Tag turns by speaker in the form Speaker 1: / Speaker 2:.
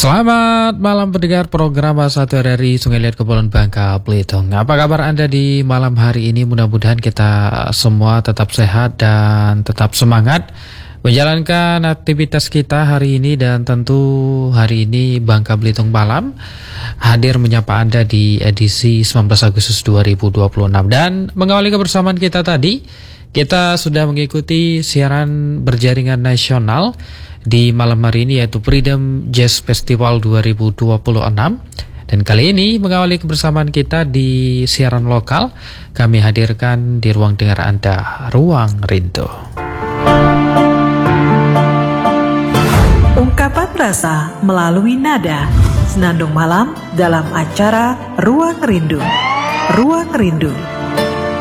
Speaker 1: Selamat malam pendengar program Satu RRI Sungai Liat Kepulauan Bangka Belitung. Apa kabar Anda di malam hari ini? Mudah-mudahan kita semua tetap sehat dan tetap semangat menjalankan aktivitas kita hari ini. Dan tentu hari ini Bangka Belitung Malam hadir menyapa Anda di edisi 19 Agustus 2026. Dan mengawali kebersamaan kita tadi, kita sudah mengikuti siaran berjaringan nasional di malam hari ini, yaitu Freedom Jazz Festival 2026. Dan kali ini mengawali kebersamaan kita di siaran lokal, kami hadirkan di ruang dengar Anda, Ruang Rindu.
Speaker 2: Ungkapan rasa melalui nada, senandung malam dalam acara Ruang Rindu. Ruang Rindu